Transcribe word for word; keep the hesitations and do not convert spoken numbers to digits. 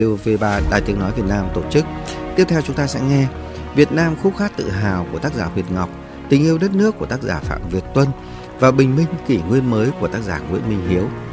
vê o vê ba Đài Tiếng Nói Việt Nam tổ chức. Tiếp theo chúng ta sẽ nghe Việt Nam khúc hát tự hào của tác giả Việt Ngọc, Tình yêu đất nước của tác giả Phạm Việt Tuân và Bình minh kỷ nguyên mới của tác giả Nguyễn Minh Hiếu.